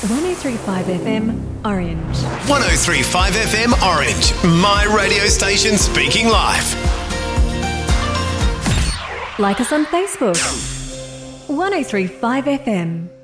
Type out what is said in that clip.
103.5 FM Orange. 103.5 FM Orange, my radio station speaking live. Like us on Facebook. 103.5 FM.